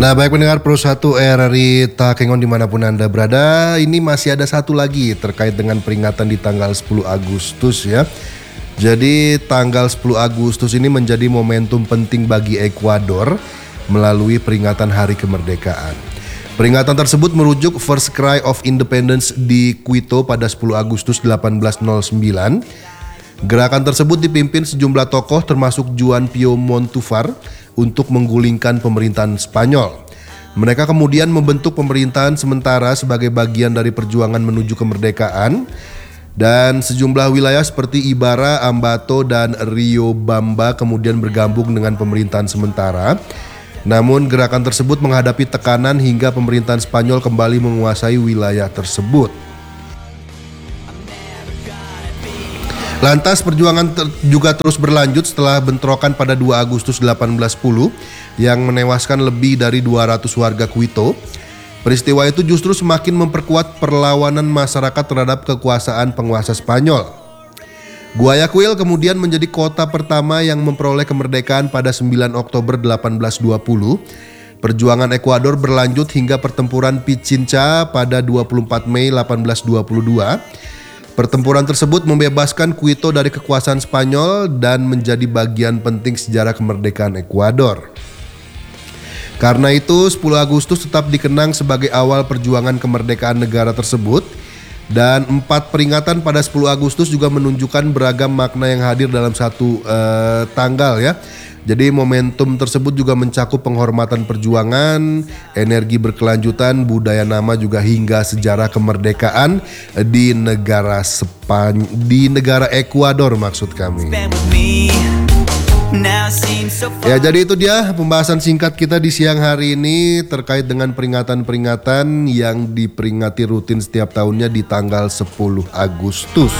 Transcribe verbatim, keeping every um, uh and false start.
Nah, baik pendengar Pro satu R R I Takengon dimanapun Anda berada, ini masih ada satu lagi terkait dengan peringatan di tanggal sepuluh Agustus ya. Jadi tanggal sepuluh Agustus ini menjadi momentum penting bagi Ekuador melalui peringatan Hari Kemerdekaan. Peringatan tersebut merujuk First Cry of Independence di Quito pada sepuluh Agustus delapan belas nol sembilan. Gerakan tersebut dipimpin sejumlah tokoh termasuk Juan Pío Montúfar untuk menggulingkan pemerintahan Spanyol. Mereka kemudian membentuk pemerintahan sementara sebagai bagian dari perjuangan menuju kemerdekaan, dan sejumlah wilayah seperti Ibarra, Ambato, dan Riobamba kemudian bergabung dengan pemerintahan sementara. Namun gerakan tersebut menghadapi tekanan hingga pemerintahan Spanyol kembali menguasai wilayah tersebut. Lantas perjuangan ter- juga terus berlanjut setelah bentrokan pada dua Agustus delapan belas sepuluh yang menewaskan lebih dari dua ratus warga Quito. Peristiwa itu justru semakin memperkuat perlawanan masyarakat terhadap kekuasaan penguasa Spanyol. Guayaquil kemudian menjadi kota pertama yang memperoleh kemerdekaan pada sembilan Oktober delapan belas dua puluh. Perjuangan Ekuador berlanjut hingga pertempuran Pichincha pada dua puluh empat Mei delapan belas dua puluh dua. Pertempuran tersebut membebaskan Quito dari kekuasaan Spanyol dan menjadi bagian penting sejarah kemerdekaan Ekuador. Karena itu sepuluh Agustus tetap dikenang sebagai awal perjuangan kemerdekaan negara tersebut, dan empat peringatan pada sepuluh Agustus juga menunjukkan beragam makna yang hadir dalam satu uh, tanggal ya. Jadi momentum tersebut juga mencakup penghormatan perjuangan, energi berkelanjutan, budaya nama juga hingga sejarah kemerdekaan di negara Spany- di negara Ekuador maksud kami. Ya, jadi itu dia pembahasan singkat kita di siang hari ini terkait dengan peringatan-peringatan yang diperingati rutin setiap tahunnya di tanggal sepuluh Agustus.